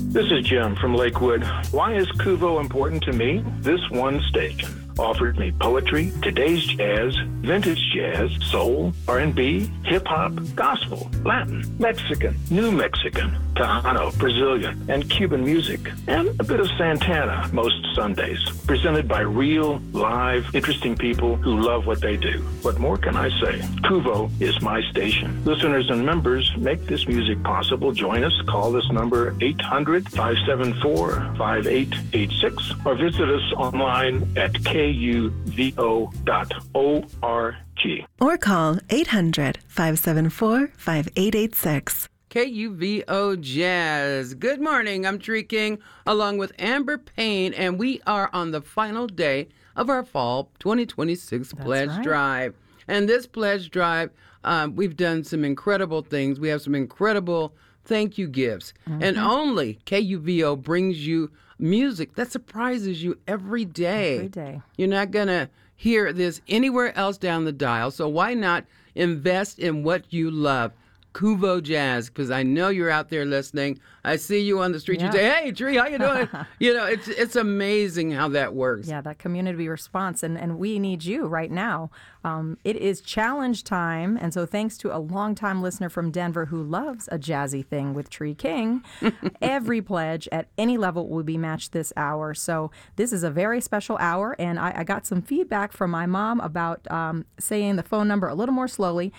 This is Jim from Lakewood. Why is Kuvo important to me? This one station offered me poetry, today's jazz, vintage jazz, soul, R&B, hip-hop, gospel, Latin, Mexican, New Mexican, Tejano, Brazilian, and Cuban music, and a bit of Santana most Sundays, presented by real, live, interesting people who love what they do. What more can I say? Kuvo is my station. Listeners and members make this music possible. Join us. Call this number 800-574-5886 or visit us online at kuvo.org. Or call 800-574-5886. KUVO Jazz. Good morning. I'm Tree King along with Amber Payne, and we are on the final day of our fall 2026 Pledge Drive. And this Pledge Drive, we've done some incredible things. We have some incredible thank you gifts. And only KUVO brings you music that surprises you every day. Every day. You're not going to hear this anywhere else down the dial. So why not invest in what you love? Kuvo Jazz, because I know you're out there listening. I see you on the street. You say, "Hey, Tree, how you doing?" It's amazing how that works. Yeah, that community response, and we need you right now. It is challenge time, and so thanks to a longtime listener from Denver who loves a jazzy thing with Tree King, every pledge at any level will be matched this hour. So this is a very special hour, and I got some feedback from my mom about saying the phone number a little more slowly,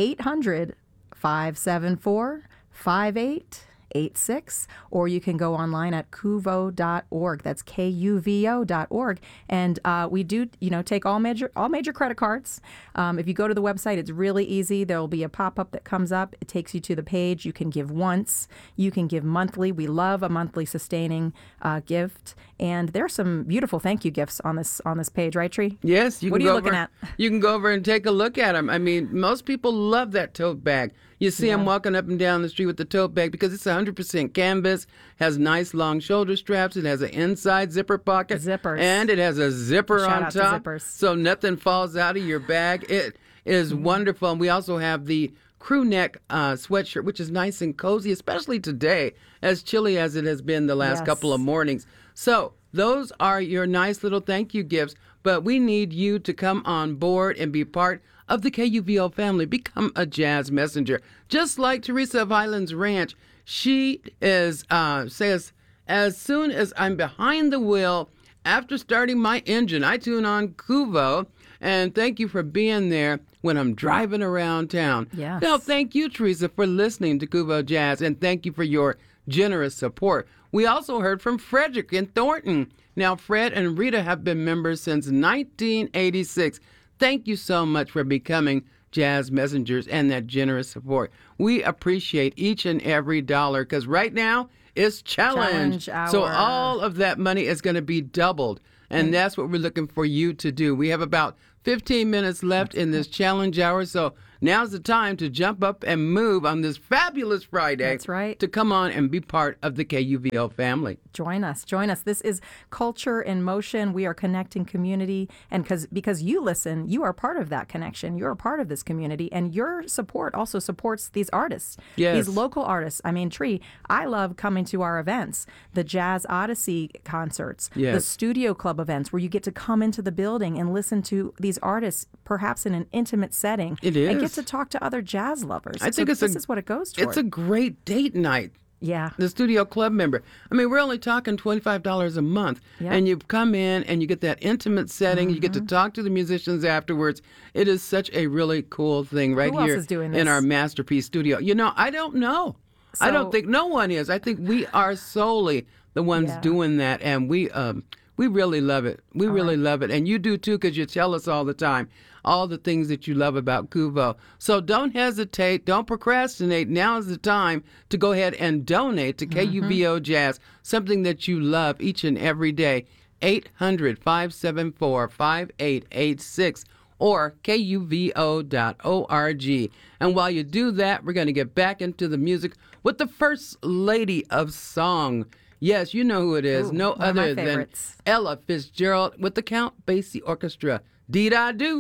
800-574-5886, or you can go online at kuvo.org. That's KUVO.org. And we do, take all major credit cards. If you go to the website, it's really easy. There will be a pop-up that comes up. It takes you to the page. You can give once. You can give monthly. We love a monthly sustaining gift. And there's some beautiful thank you gifts on this page, right, Tree? Yes. What are you looking at? You can go over and take a look at them. I mean, most people love that tote bag. You see them walking up and down the street with the tote bag because it's 100% canvas, has nice long shoulder straps, it has an inside zipper pocket. Zippers. And it has a zipper Shout on out to top. zippers. So nothing falls out of your bag. It is wonderful. And we also have the crew neck sweatshirt, which is nice and cozy, especially today, as chilly as it has been the last couple of mornings. So those are your nice little thank you gifts. But we need you to come on board and be part of the KUVO family. Become a jazz messenger. Just like Teresa of Highlands Ranch, she says, as soon as I'm behind the wheel, after starting my engine, I tune on Kuvo. And thank you for being there when I'm driving around town. Yes. Now, thank you, Teresa, for listening to Kuvo Jazz, and thank you for your generous support. We also heard from Frederick in Thornton. Now, Fred and Rita have been members since 1986. Thank you so much for becoming jazz messengers and that generous support. We appreciate each and every dollar because right now it's challenge hour. So all of that money is going to be doubled. And that's what we're looking for you to do. We have about 15 minutes left in this challenge hour. So now's the time to jump up and move on this fabulous Friday. That's right. To come on and be part of the KUVO family. Join us. This is Culture in Motion. We are connecting community, and because you listen, you are part of that connection. You're a part of this community, and your support also supports these artists, these local artists. I mean, Tree, I love coming to our events, the Jazz Odyssey concerts, the Studio Club events, where you get to come into the building and listen to these artists, perhaps in an intimate setting. It is. And get to talk to other jazz lovers. I think this is what it goes toward. It's a great date night. Yeah. The Studio Club member. I mean, we're only talking $25 a month. Yep. And you come in and you get that intimate setting. You get to talk to the musicians afterwards. It is such a really cool thing right Who here else is doing this? in our Masterpiece studio. I don't know. I don't think no one is. I think we are solely the ones doing that. And we really love it. We really love it. And you do too, because you tell us all the time all the things that you love about Kuvo. So don't hesitate. Don't procrastinate. Now is the time to go ahead and donate to KUVO Jazz, something that you love each and every day. 800-574-5886 or KUVO.org. And while you do that, we're going to get back into the music with the First Lady of Song. Yes, you know who it is. No other than Ella Fitzgerald with the Count Basie Orchestra. Dee-da-do.